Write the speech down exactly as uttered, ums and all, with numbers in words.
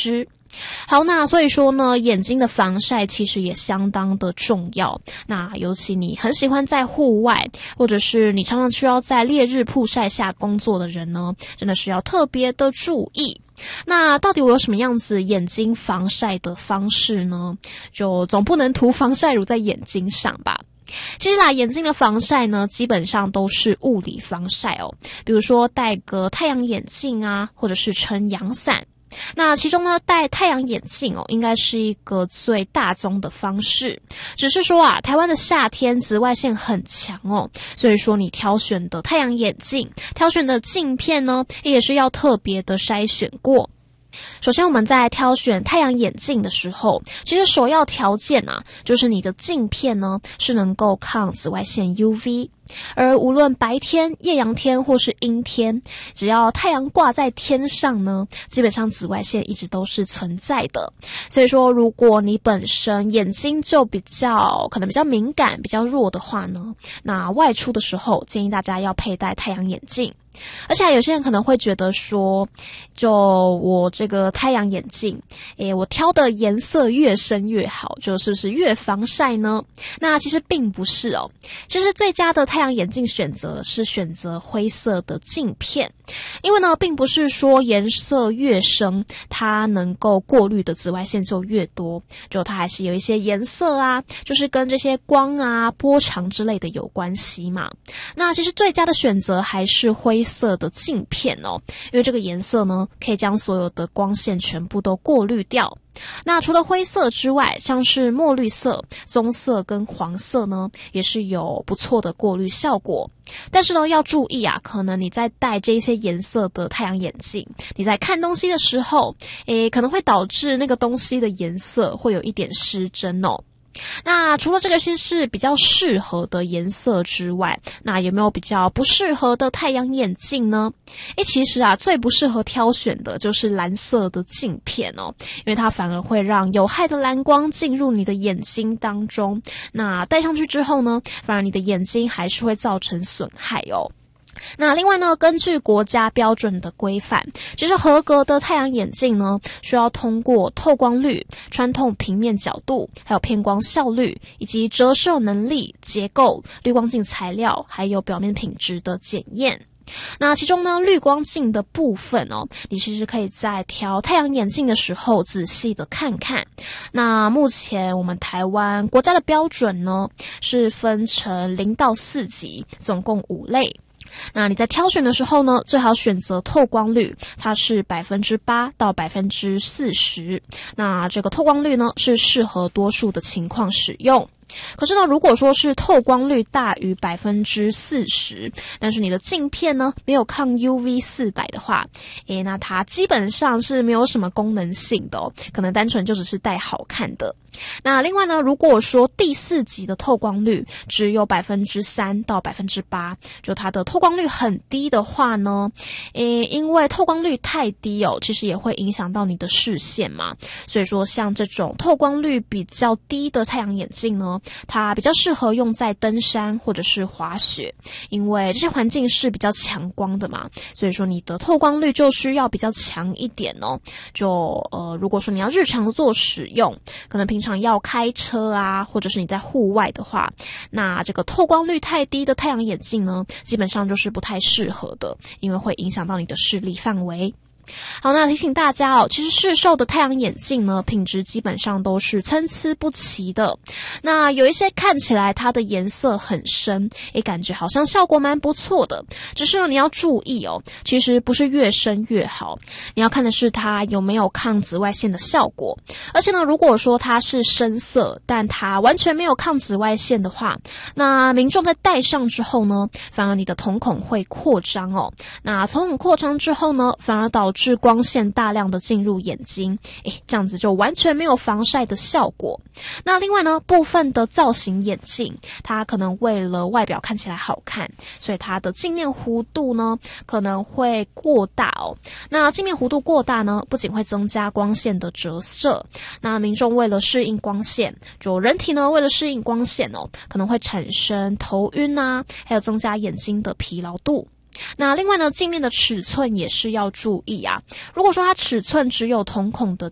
师。好，那所以说呢，眼睛的防晒其实也相当的重要。那尤其你很喜欢在户外，或者是你常常需要在烈日曝晒下工作的人呢，真的是要特别的注意。那到底我有什么样子眼睛防晒的方式呢？就总不能涂防晒乳在眼睛上吧。其实啦，眼睛的防晒呢，基本上都是物理防晒哦，比如说戴个太阳眼镜啊，或者是撑阳伞。那其中呢，戴太阳眼镜哦，应该是一个最大宗的方式。只是说啊，台湾的夏天紫外线很强哦，所以说你挑选的太阳眼镜、挑选的镜片呢，也是要特别的筛选过。首先我们在挑选太阳眼镜的时候，其实首要条件啊，就是你的镜片呢是能够抗紫外线 U V。而无论白天、艳阳天或是阴天，只要太阳挂在天上呢，基本上紫外线一直都是存在的。所以说，如果你本身眼睛就比较可能比较敏感、比较弱的话呢，那外出的时候建议大家要佩戴太阳眼镜。而且有些人可能会觉得说，就我这个太阳眼镜，诶，我挑的颜色越深越好，就是不是越防晒呢？那其实并不是哦。其实最佳的太阳眼镜选择是选择灰色的镜片，因为呢，并不是说颜色越深，它能够过滤的紫外线就越多，就它还是有一些颜色啊，就是跟这些光啊、波长之类的有关系嘛。那其实最佳的选择还是灰色的镜片哦，因为这个颜色呢，可以将所有的光线全部都过滤掉。那除了灰色之外，像是墨绿色、棕色跟黄色呢，也是有不错的过滤效果。但是呢，要注意啊，可能你在戴这些颜色的太阳眼镜，你在看东西的时候，诶，可能会导致那个东西的颜色会有一点失真哦。那除了这个些是比较适合的颜色之外，那有没有比较不适合的太阳眼镜呢？诶，其实啊，最不适合挑选的就是蓝色的镜片哦，因为它反而会让有害的蓝光进入你的眼睛当中。那戴上去之后呢，反而你的眼睛还是会造成损害哦。那另外呢，根据国家标准的规范，其实合格的太阳眼镜呢，需要通过透光率、穿透平面角度、还有偏光效率以及折射能力、结构、滤光镜材料还有表面品质的检验。那其中呢，滤光镜的部分哦，你其实可以在挑太阳眼镜的时候仔细的看看。那目前我们台湾国家的标准呢，是分成零到四级，总共五类。那你在挑选的时候呢，最好选择透光率，它是百分之八到百分之四十。那这个透光率呢，是适合多数的情况使用。可是呢，如果说是透光率大于百分之四十，但是你的镜片呢没有抗 U V 四百的话，诶，那它基本上是没有什么功能性的哦，可能单纯就只是戴好看的。那另外呢，如果说第四级的透光率只有百分之三到百分之八，就它的透光率很低的话呢，诶，因为透光率太低哦，其实也会影响到你的视线嘛。所以说，像这种透光率比较低的太阳眼镜呢，它比较适合用在登山或者是滑雪，因为这些环境是比较强光的嘛，所以说你的透光率就需要比较强一点哦。就呃，如果说你要日常做使用，可能平常要开车啊，或者是你在户外的话，那这个透光率太低的太阳眼镜呢，基本上就是不太适合的，因为会影响到你的视力范围。好，那提醒大家哦，其实市售的太阳眼镜呢，品质基本上都是参差不齐的。那有一些看起来它的颜色很深，也感觉好像效果蛮不错的。只是呢，你要注意哦，其实不是越深越好，你要看的是它有没有抗紫外线的效果。而且呢，如果说它是深色，但它完全没有抗紫外线的话，那民众在戴上之后呢，反而你的瞳孔会扩张哦。那瞳孔扩张之后呢，反而导致光线大量的进入眼睛，诶，这样子就完全没有防晒的效果。那另外呢，部分的造型眼镜，它可能为了外表看起来好看，所以它的镜面弧度呢可能会过大哦。那镜面弧度过大呢，不仅会增加光线的折射，那民众为了适应光线，就人体呢为了适应光线哦，可能会产生头晕啊，还有增加眼睛的疲劳度。那另外呢，镜面的尺寸也是要注意啊。如果说它尺寸只有瞳孔的